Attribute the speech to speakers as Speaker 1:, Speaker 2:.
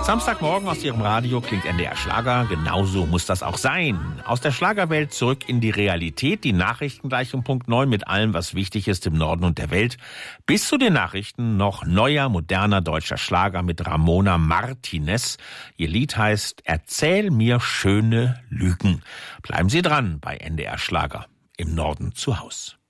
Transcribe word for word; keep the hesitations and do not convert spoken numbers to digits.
Speaker 1: Samstagmorgen aus Ihrem Radio klingt N D R Schlager. Genauso muss das auch sein. Aus der Schlagerwelt zurück in die Realität. Die Nachrichten gleich um Punkt neun mit allem, was wichtig ist im Norden und der Welt. Bis zu den Nachrichten noch neuer, moderner deutscher Schlager mit Ramona Martinez. Ihr Lied heißt Erzähl mir schöne Lügen. Bleiben Sie dran bei N D R Schlager im Norden zu Haus.